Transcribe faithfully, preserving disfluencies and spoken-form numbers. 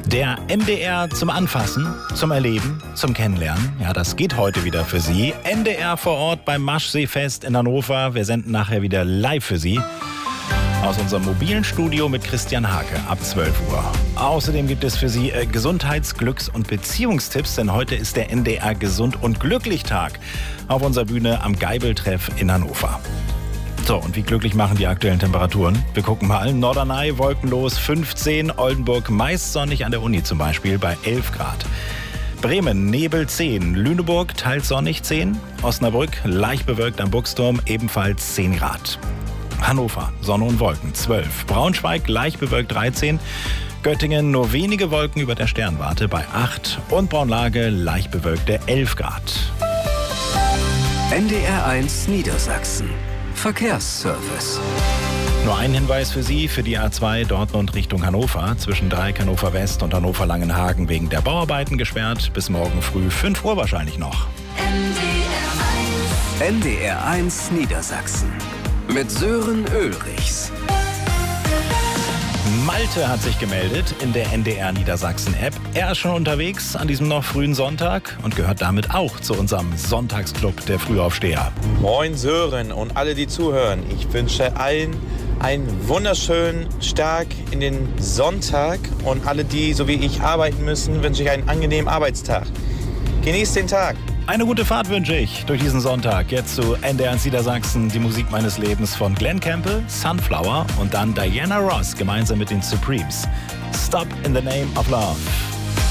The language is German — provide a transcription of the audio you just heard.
Der M D R zum Anfassen, zum Erleben, zum Kennenlernen. Ja, das geht heute wieder für Sie. M D R vor Ort beim Maschseefest in Hannover. Wir senden nachher wieder live für Sie aus unserem mobilen Studio mit Christian Hake ab zwölf Uhr. Außerdem gibt es für Sie äh, Gesundheits-, Glücks- und Beziehungstipps, denn heute ist der M D R Gesund- und Glücklich-Tag auf unserer Bühne am Geibel-Treff in Hannover. So, und wie glücklich machen die aktuellen Temperaturen? Wir gucken mal. Norderney wolkenlos fünfzehn, Oldenburg meist sonnig an der Uni zum Beispiel bei elf Grad. Bremen Nebel zehn, Lüneburg teils sonnig zehn, Osnabrück leicht bewölkt am Buchsturm ebenfalls zehn Grad. Hannover Sonne und Wolken zwölf, Braunschweig leicht bewölkt dreizehn, Göttingen nur wenige Wolken über der Sternwarte bei acht und Braunlage leicht bewölkte elf Grad. N D R eins Niedersachsen. Verkehrsservice. Nur ein Hinweis für Sie, für die A zwei Dortmund Richtung Hannover. Zwischen Dreieck Hannover West und Hannover Langenhagen wegen der Bauarbeiten gesperrt. Bis morgen früh fünf Uhr wahrscheinlich noch. N D R eins Niedersachsen. Mit Sören Ulrichs. Malte hat sich gemeldet in der N D R Niedersachsen-App. Er ist schon unterwegs an diesem noch frühen Sonntag und gehört damit auch zu unserem Sonntagsclub der Frühaufsteher. Moin Sören und alle, die zuhören. Ich wünsche allen einen wunderschönen Start in den Sonntag. Und alle, die so wie ich arbeiten müssen, wünsche ich einen angenehmen Arbeitstag. Genießt den Tag. Eine gute Fahrt wünsche ich durch diesen Sonntag. Jetzt zu N D R Niedersachsen, die Musik meines Lebens von Glenn Campbell, Sunflower und dann Diana Ross gemeinsam mit den Supremes. Stop in the Name of Love.